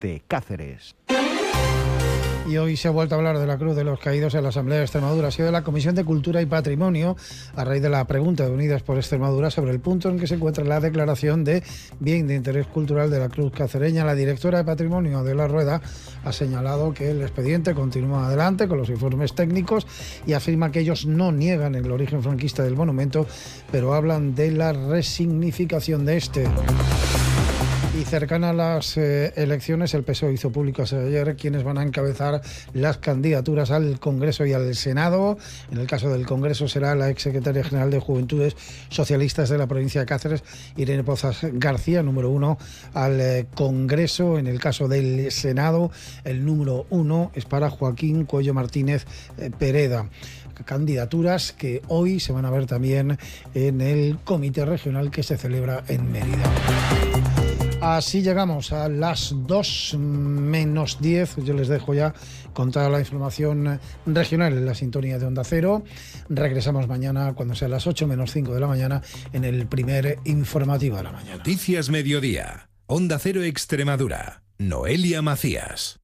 de Cáceres. Y hoy se ha vuelto a hablar de la Cruz de los Caídos en la Asamblea de Extremadura. Ha sido de la Comisión de Cultura y Patrimonio, a raíz de la pregunta de Unidas por Extremadura sobre el punto en que se encuentra la declaración de bien de interés cultural de la Cruz Cacereña. La directora de Patrimonio de La Rueda ha señalado que el expediente continúa adelante con los informes técnicos y afirma que ellos no niegan el origen franquista del monumento, pero hablan de la resignificación de este. Y cercana a las elecciones, el PSOE hizo públicos ayer quienes van a encabezar las candidaturas al Congreso y al Senado. En el caso del Congreso será la exsecretaria general de Juventudes Socialistas de la provincia de Cáceres, Irene Pozas García, número 1 al Congreso. En el caso del Senado, el número 1 es para Joaquín Cuello Martínez Pereda. Candidaturas que hoy se van a ver también en el comité regional que se celebra en Mérida. Así llegamos a las 2 menos 10. Yo les dejo ya con toda la información regional en la sintonía de Onda Cero. Regresamos mañana cuando sea las 8 menos 5 de la mañana en el primer informativo de la mañana. Noticias Mediodía. Onda Cero Extremadura. Noelia Macías.